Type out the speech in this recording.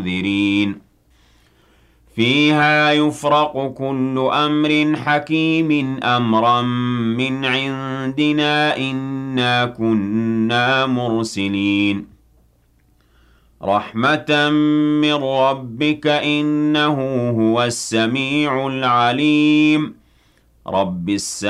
منذرين فيها يفرق كل أمر حكيم أمرا من عندنا إنا كنا مرسلين رحمة من ربك إنه هو السميع العليم رب السماء